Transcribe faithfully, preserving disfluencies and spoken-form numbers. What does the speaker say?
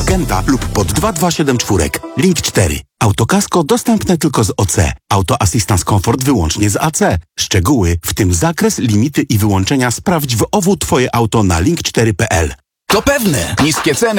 agenta lub pod dwa dwa siedem cztery. Link cztery. Autokasko dostępne tylko z O C. Auto Assistance Comfort wyłącznie z A C. Szczegóły, w tym zakres, limity i wyłączenia sprawdź w O W Twoje auto na link cztery kropka p l. To pewne, niskie ceny